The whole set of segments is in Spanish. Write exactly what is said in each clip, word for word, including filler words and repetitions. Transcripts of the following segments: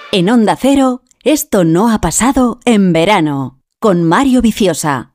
En Onda Cero, esto no ha pasado en verano, con Mario Viciosa.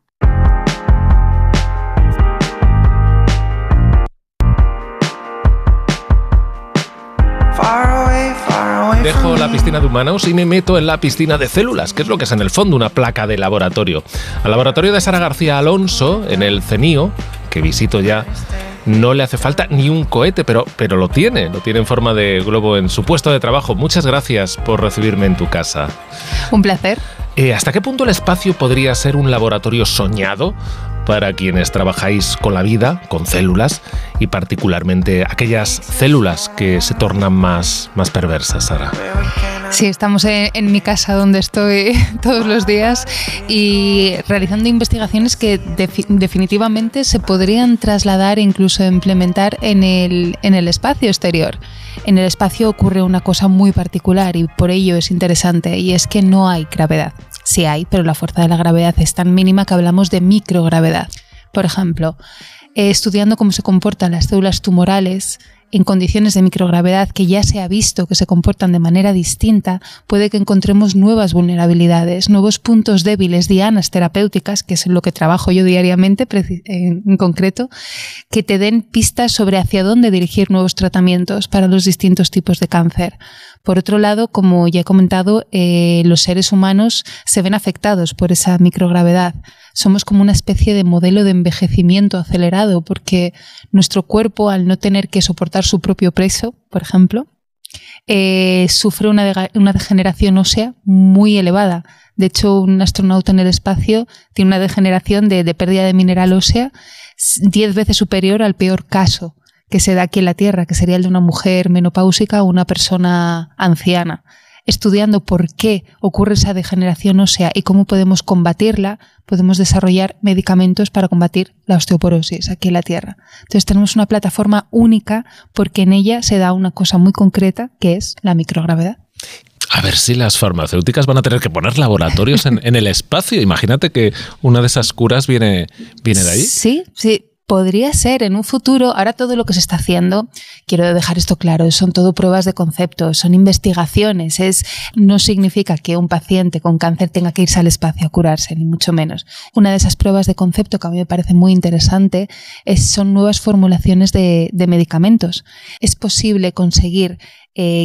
Dejo la piscina de humanos y me meto en la piscina de células, que es lo que es en el fondo una placa de laboratorio. Al laboratorio de Sara García Alonso, en el CENIO, que visito ya, no le hace falta ni un cohete, pero, pero lo tiene, lo tiene en forma de globo en su puesto de trabajo. Muchas gracias por recibirme en tu casa. Un placer. Eh, ¿Hasta qué punto el espacio podría ser un laboratorio soñado para quienes trabajáis con la vida, con células, y particularmente aquellas células que se tornan más, más perversas, Sara? Sí, estamos en, en mi casa donde estoy todos los días y realizando investigaciones que defi- definitivamente se podrían trasladar e incluso implementar en el, en el espacio exterior. En el espacio ocurre una cosa muy particular y por ello es interesante, y es que no hay gravedad. Sí hay, pero la fuerza de la gravedad es tan mínima que hablamos de microgravedad. Por ejemplo, eh, estudiando cómo se comportan las células tumorales en condiciones de microgravedad, que ya se ha visto que se comportan de manera distinta, puede que encontremos nuevas vulnerabilidades, nuevos puntos débiles, dianas terapéuticas, que es en lo que trabajo yo diariamente en concreto, que te den pistas sobre hacia dónde dirigir nuevos tratamientos para los distintos tipos de cáncer. Por otro lado, como ya he comentado, eh, los seres humanos se ven afectados por esa microgravedad. Somos como una especie de modelo de envejecimiento acelerado, porque nuestro cuerpo, al no tener que soportar su propio peso, por ejemplo, eh, sufre una, de- una degeneración ósea muy elevada. De hecho, un astronauta en el espacio tiene una degeneración de, de pérdida de mineral ósea diez veces superior al peor caso que se da aquí en la Tierra, que sería el de una mujer menopáusica o una persona anciana. Estudiando por qué ocurre esa degeneración ósea y cómo podemos combatirla, podemos desarrollar medicamentos para combatir la osteoporosis aquí en la Tierra. Entonces tenemos una plataforma única porque en ella se da una cosa muy concreta, que es la microgravedad. A ver si las farmacéuticas van a tener que poner laboratorios en, en el espacio. Imagínate que una de esas curas viene, viene de ahí. Sí, sí. Podría ser en un futuro. Ahora todo lo que se está haciendo, quiero dejar esto claro, son todo pruebas de concepto, son investigaciones. Es, no significa que un paciente con cáncer tenga que irse al espacio a curarse, ni mucho menos. Una de esas pruebas de concepto que a mí me parece muy interesante es, son nuevas formulaciones de, de medicamentos. Es posible conseguir eh,